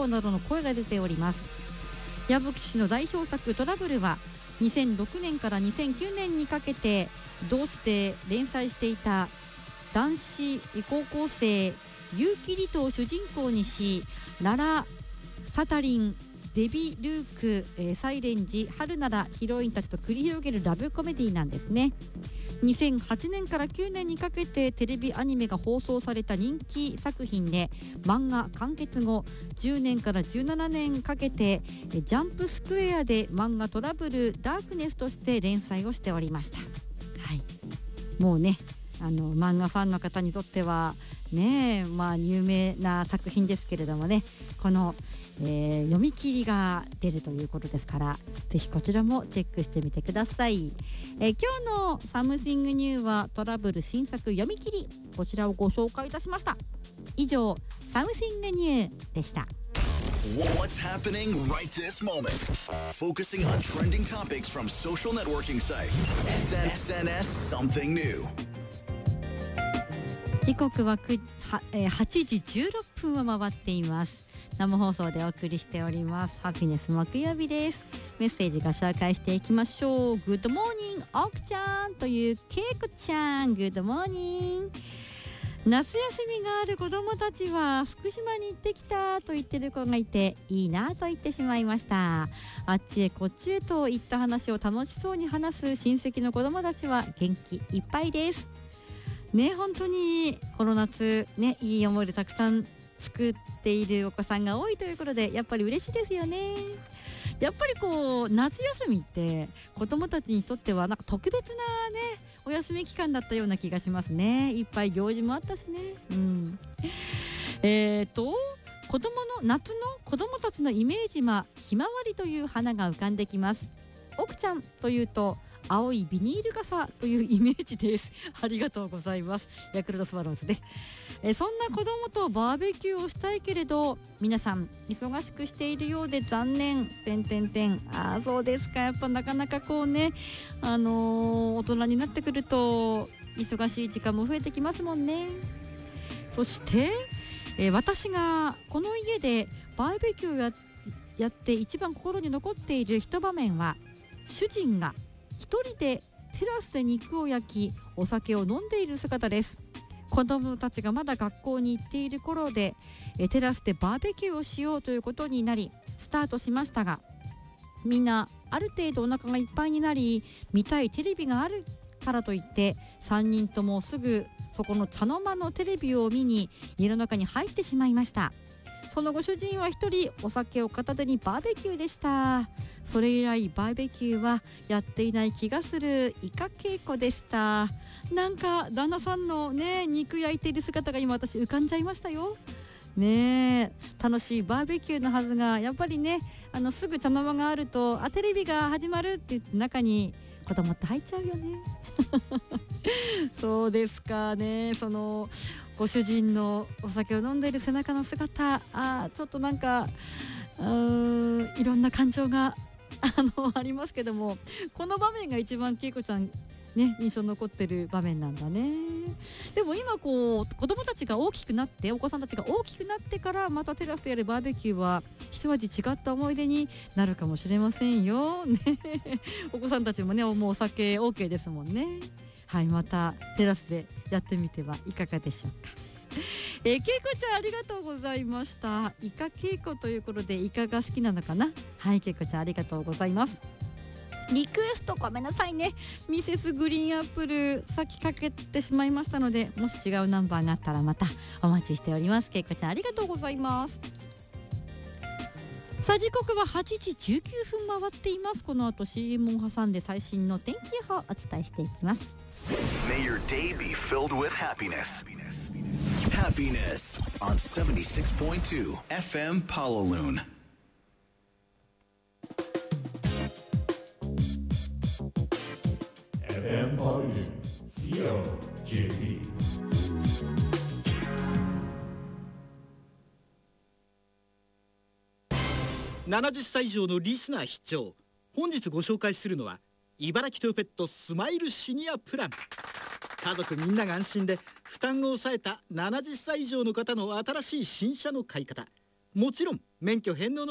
などの声が出ております。矢吹氏の代表作トラブルは2006年から2009年にかけて同誌で連載していた男子高校生ユーキリトを主人公にし、ララ・サタリン、デビ・ルーク、サイレンジ、春ならヒロインたちと繰り広げるラブコメディなんですね。2008年から9年にかけてテレビアニメが放送された人気作品で、漫画完結後10年から17年かけてジャンプスクエアで漫画トラブルダークネスとして連載をしておりました。はい、もうね漫画ファンの方にとってはね、有名な作品ですけれどもね、この、読み切りが出るということですから、ぜひこちらもチェックしてみてください。今日のサムシングニューはトラブル新作読み切り、こちらをご紹介いたしました。以上サムシングニューでした。 What's happening right this moment? Focusing on trending topics from social networking sites. SNS Something New. 時刻は8時16分を回っています。生放送でお送りしておりますハピネス木曜日です。メッセージご紹介していきましょう。 Good morning 奥ちゃんというけいこちゃん、 Good morning。 夏休みがある子どもたちは福島に行ってきたと言ってる子がいて、いいなと言ってしまいました。あっちへこっちへといった話を楽しそうに話す親戚の子どもたちは元気いっぱいですね。本当にこの夏ね、いい思い出たくさん作っているお子さんが多いということで、やっぱり嬉しいですよね。やっぱり夏休みって子どもたちにとってはなんか特別なねお休み期間だったような気がしますね。いっぱい行事もあったしね。夏の子どもたちのイメージはひまわりという花が浮かんできます。奥ちゃんというと青いビニール傘というイメージです。ありがとうございます。ヤクルトスワローズで、そんな子供とバーベキューをしたいけれど皆さん忙しくしているようで残念。そうですか。やっぱなかなか大人になってくると忙しい時間も増えてきますもんね。そして、私がこの家でバーベキューをやって一番心に残っている一場面は、主人が一人でテラスで肉を焼きお酒を飲んでいる姿です。子どもたちがまだ学校に行っている頃でテラスでバーベキューをしようということになりスタートしましたが、みんなある程度お腹がいっぱいになり見たいテレビがあるからといって3人ともすぐそこの茶の間のテレビを見に家の中に入ってしまいました。そのご主人は一人お酒を片手にバーベキューでした。それ以来バーベキューはやっていない気がするイカ稽古でした。なんか旦那さんのね肉焼いている姿が今私浮かんじゃいましたよね。楽しいバーベキューのはずがやっぱりねすぐ茶の間があるとテレビが始まるって言って中に子供って入っちゃうよねそうですかね。そのご主人のお酒を飲んでいる背中の姿、ちょっとなんかいろんな感情がありますけども、この場面が一番けいこちゃんね印象に残ってる場面なんだね。でも今子供たちが大きくなってお子さんたちが大きくなってからまたテラスでやるバーベキューは一味違った思い出になるかもしれませんよ、ね、お子さんたちもねもうお酒 OK ですもんね。はい、またテラスでやってみてはいかがでしょうか。けいこちゃんありがとうございました。イカ稽古ということでイカが好きなのかな。はい、けいこちゃんありがとうございます。リクエストごめんなさいね。ミセスグリーンアップル先かけてしまいましたので、もし違うナンバーがあったらまたお待ちしております。けいこちゃんありがとうございます。さあ時刻は8時19分回っています。この後 CM を挟んで最新の天気予報をお伝えしていきます。 May your day be filled with happiness. Happiness on 76.2 FM Palaloon. FM Palaloon COJP。 70歳以上のリスナー必聴。本日ご紹介するのは茨城トヨペットスマイルシニアプラン。家族みんなが安心で負担を抑えた70歳以上の方の新しい新車の買い方。 もちろん免許返納の